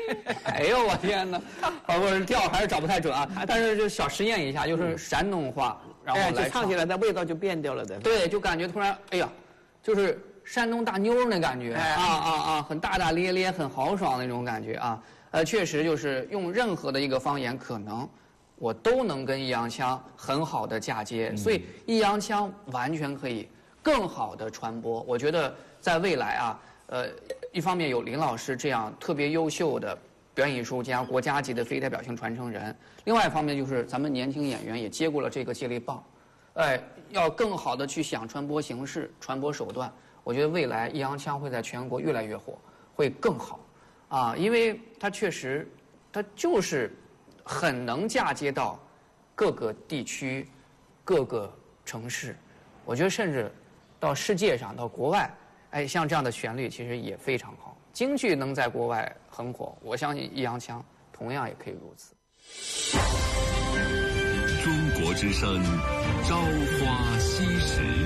哎呦我天哪！我调还是找不太准啊，但是就小实验一下，就是山东话，然后来唱起来，那味道就变掉了的。 对，就感觉突然，哎呀，就是山东大妞那感觉，很大大咧咧，很豪爽那种感觉啊。确实就是用任何的一个方言，可能我都能跟易烊千很好的嫁接，所以易烊千完全可以更好的传播。我觉得在未来啊，一方面有林老师这样特别优秀的表演艺术家、国家级的非代表性传承人，另外一方面就是咱们年轻演员也接过了这个接力棒，要更好的去想传播形式、传播手段。我觉得未来易烊千会在全国越来越火，会更好。因为他确实，他就是很能嫁接到各个地区、各个城市，我觉得甚至到世界上、到国外，像这样的旋律其实也非常好。京剧能在国外很火，我相信易烊千同样也可以如此。 中国之声，朝花夕拾。